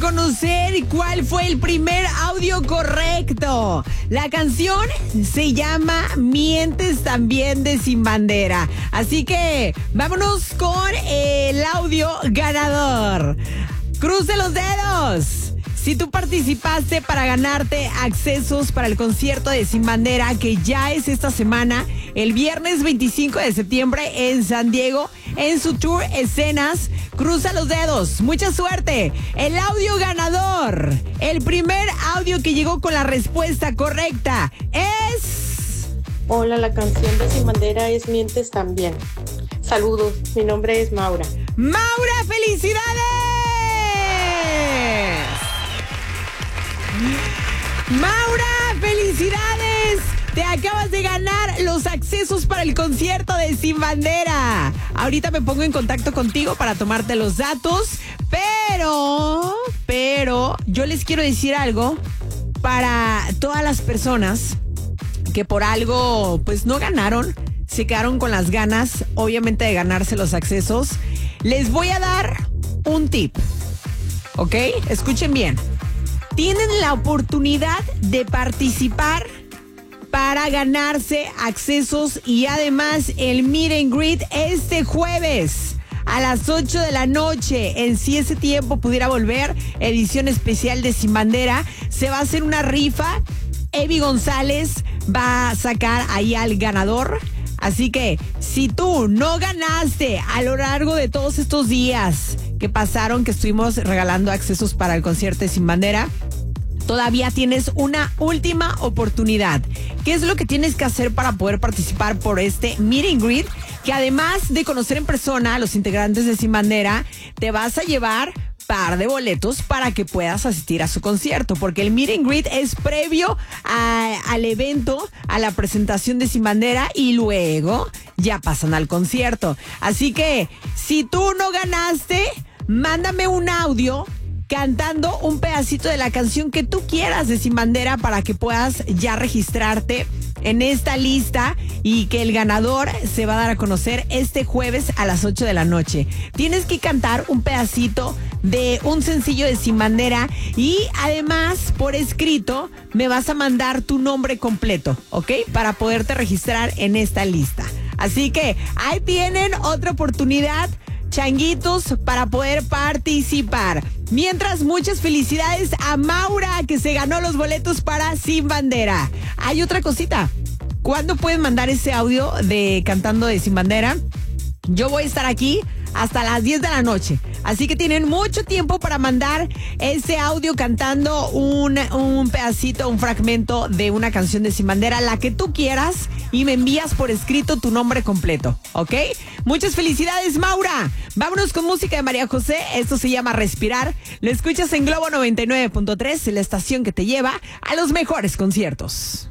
conocer cuál fue el primer audio correcto. La canción se llama Mientes también de Sin Bandera. Así que vámonos con el audio ganador. ¡Cruce los dedos! Si tú participaste para ganarte accesos para el concierto de Sin Bandera, que ya es esta semana, el viernes 25 de septiembre en San Diego, en su tour Escenas, cruza los dedos. ¡Mucha suerte! El audio ganador, el primer audio que llegó con la respuesta correcta es... Hola, la canción de Sin Bandera es Mientes también. Saludos, mi nombre es Maura. ¡Maura, felicidades! Maura, felicidades. Te acabas de ganar los accesos para el concierto de Sin Bandera. Ahorita me pongo en contacto contigo para tomarte los datos, pero yo les quiero decir algo para todas las personas que por algo pues no ganaron, se quedaron con las ganas, obviamente, de ganarse los accesos. Les voy a dar un tip, ¿ok? Escuchen bien. Tienen la oportunidad de participar para ganarse accesos y además el meet and greet este jueves a las 8 de la noche. En Si Ese Tiempo Pudiera Volver, edición especial de Sin Bandera. Se va a hacer una rifa. Evi González va a sacar ahí al ganador. Así que si tú no ganaste a lo largo de todos estos días que pasaron, que estuvimos regalando accesos para el concierto de Sin Bandera, todavía tienes una última oportunidad. ¿Qué es lo que tienes que hacer para poder participar por este meet and greet? Que además de conocer en persona a los integrantes de Sin Bandera, te vas a llevar par de boletos para que puedas asistir a su concierto, porque el meet and greet es previo al evento, a la presentación de Sin Bandera, y luego ya pasan al concierto. Así que si tú no ganaste, mándame un audio cantando un pedacito de la canción que tú quieras de Sin Bandera para que puedas ya registrarte en esta lista y que el ganador se va a dar a conocer este jueves a las 8 de la noche. Tienes que cantar un pedacito de un sencillo de Sin Bandera y además por escrito me vas a mandar tu nombre completo, ¿ok? Para poderte registrar en esta lista. Así que ahí tienen otra oportunidad, changuitos, para poder participar. Mientras, muchas felicidades a Maura, que se ganó los boletos para Sin Bandera. Hay otra cosita. ¿Cuándo pueden mandar ese audio de cantando de Sin Bandera? Yo voy a estar aquí hasta las 10 de la noche. Así que tienen mucho tiempo para mandar ese audio cantando un pedacito, un fragmento de una canción de Sin Bandera, la que tú quieras, y me envías por escrito tu nombre completo, ¿ok? Muchas felicidades, Maura. Vámonos con música de María José. Esto se llama Respirar. Lo escuchas en Globo 99.3, la estación que te lleva a los mejores conciertos.